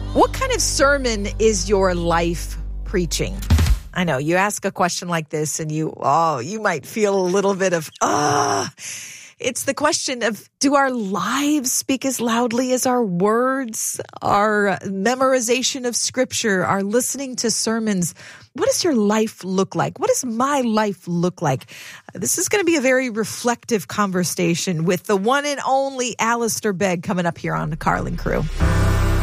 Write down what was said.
What kind of sermon is your life preaching? I know you ask a question like this and you might feel a little bit of, It's the question of, do our lives speak as loudly as our words, our memorization of scripture, our listening to sermons? What does your life look like? What does my life look like? This is going to be a very reflective conversation with the one and only Alistair Begg coming up here on the Carlin Crew.